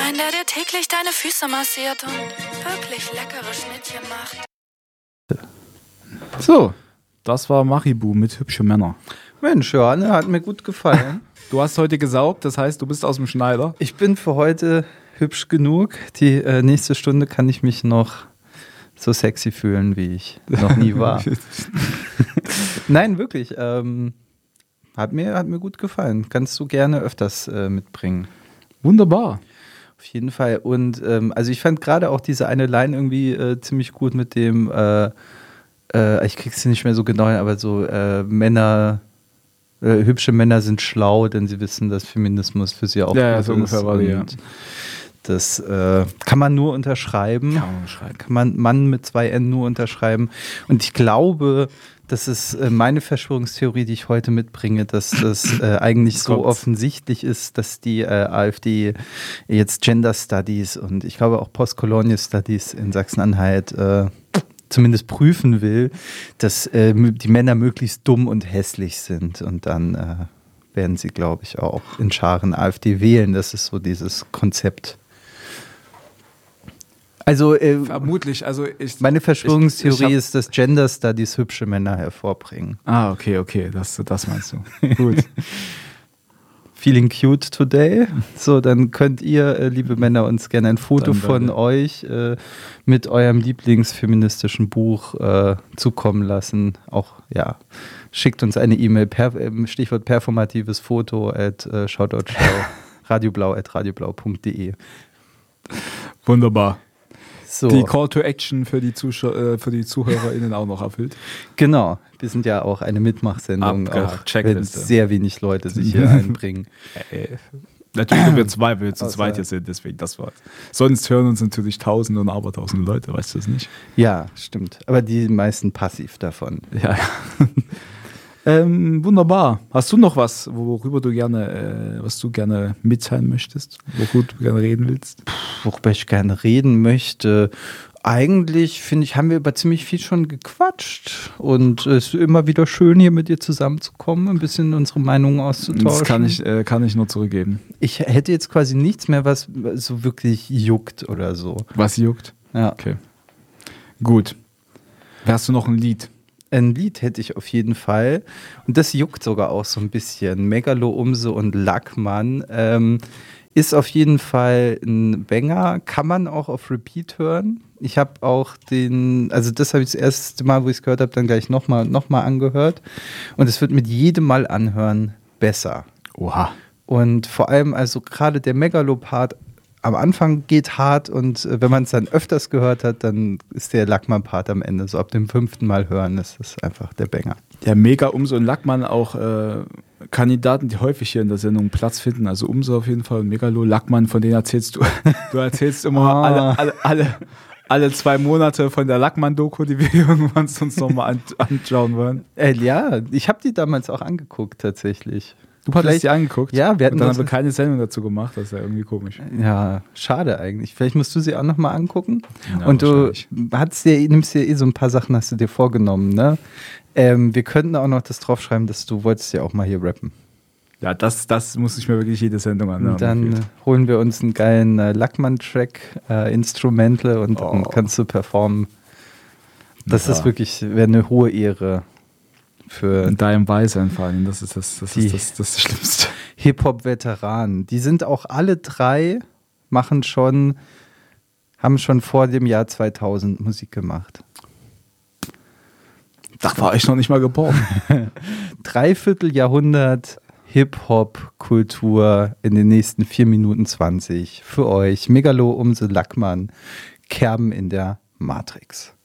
sein, der dir täglich deine Füße massiert und wirklich leckere Schnittchen macht. So, das war Maribu mit hübsche Männer. Mensch, Johanne, hat mir gut gefallen. Du hast heute gesaugt, das heißt, du bist aus dem Schneider. Ich bin für heute hübsch genug. Die nächste Stunde kann ich mich noch so sexy fühlen, wie ich noch nie war. Nein, wirklich. Hat mir gut gefallen. Kannst du gerne öfters mitbringen. Wunderbar. Auf jeden Fall. Und also ich fand gerade auch diese eine Line irgendwie ziemlich gut mit dem, ich krieg's nicht mehr so genau, aber so Männer, hübsche Männer sind schlau, denn sie wissen, dass Feminismus für sie auch gut so ungefähr war die, ja. Das kann man nur unterschreiben. Kann man Mann mit 2 N nur unterschreiben. Und ich glaube, das ist meine Verschwörungstheorie, die ich heute mitbringe, dass das eigentlich so offensichtlich ist, dass die AfD jetzt Gender Studies und ich glaube auch Postcolonial Studies in Sachsen-Anhalt zumindest prüfen will, dass die Männer möglichst dumm und hässlich sind. Und dann werden sie, glaube ich, auch in Scharen AfD wählen. Das ist so dieses Konzept. Also vermutlich, also meine Verschwörungstheorie ist, dass Gender Studies hübsche Männer hervorbringen. Ah, okay, das meinst du. Gut. Feeling cute today. So, dann könnt ihr, liebe Männer, uns gerne ein Foto von euch mit eurem lieblingsfeministischen Buch zukommen lassen. Auch, ja, schickt uns eine E-Mail, Stichwort performatives Foto radioblau@radioblau.de. Wunderbar. So. Die Call to Action für die ZuhörerInnen auch noch erfüllt. Genau, wir sind ja auch eine Mitmachsendung, auch wenn sehr wenig Leute sich hier einbringen. Natürlich sind wir zwei, weil wir zu zweit hier sind, deswegen das war's. Sonst hören uns natürlich Tausende und Abertausende Leute, weißt du das nicht? Ja, stimmt, aber die meisten passiv davon. Ja. Wunderbar. Hast du noch was, worüber du gerne, was du gerne mitteilen möchtest? Worüber du gerne reden willst? Worüber ich gerne reden möchte? Eigentlich, finde ich, haben wir über ziemlich viel schon gequatscht. Und es ist immer wieder schön, hier mit dir zusammenzukommen, ein bisschen unsere Meinungen auszutauschen. Das kann ich nur zurückgeben. Ich hätte jetzt quasi nichts mehr, was so wirklich juckt oder so. Was juckt? Ja. Okay. Gut. Hast du noch ein Lied? Ein Lied hätte ich auf jeden Fall. Und das juckt sogar auch so ein bisschen. Megalo, Umse und Lackmann ist auf jeden Fall ein Banger. Kann man auch auf Repeat hören. Ich habe auch das habe ich das erste Mal, wo ich es gehört habe, dann gleich nochmal angehört. Und es wird mit jedem Mal anhören besser. Oha. Und vor allem, also gerade der Megalo-Part am Anfang geht hart und wenn man es dann öfters gehört hat, dann ist der Lackmann-Part am Ende. So ab dem 5. Mal hören, ist das einfach der Banger. Ja, mega. Umse und Lackmann auch Kandidaten, die häufig hier in der Sendung Platz finden. Also Umse auf jeden Fall und Megalo. Lackmann, von denen erzählst du. Du erzählst immer alle 2 Monate von der Lackmann-Doku, die wir irgendwann uns nochmal anschauen wollen. Ja, ich habe die damals auch angeguckt tatsächlich. Du hattest die angeguckt? Ja, wir hatten dann haben wir keine Sendung dazu gemacht, das ist ja irgendwie komisch. Ja, schade eigentlich. Vielleicht musst du sie auch nochmal angucken. Ja, und du nimmst dir so ein paar Sachen, hast du dir vorgenommen, ne? Wir könnten auch noch das draufschreiben, dass du wolltest ja auch mal hier rappen. Ja, das muss ich mir wirklich jede Sendung anhören. Und dann holen wir uns einen geilen Lackmann-Track, Instrumental und dann kannst du performen. Das ist wirklich, wäre eine hohe Ehre. Für in deinem Beisein vor allem, das ist das Schlimmste. Hip-Hop-Veteranen, die sind auch alle 3, haben schon vor dem Jahr 2000 Musik gemacht. Da war ich noch nicht mal geboren. 3/4 Jahrhundert Hip-Hop-Kultur in den nächsten 4 Minuten 20 für euch. Megalo, Umse, Lackmann, Kerben in der Matrix.